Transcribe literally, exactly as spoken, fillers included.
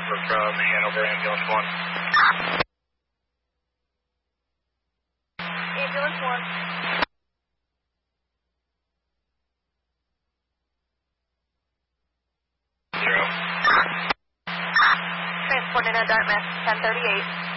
over from Hanover Ambulance one. Ambulance one. Zero. Transported at Dartmouth, ten thirty-eight.